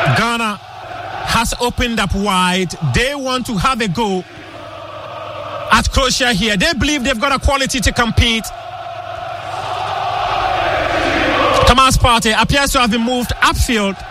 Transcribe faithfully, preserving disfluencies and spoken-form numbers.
Ghana has opened up wide. They want to have a go at Croatia here. They believe they've got a quality to compete. Thomas Partey appears to have been moved upfield.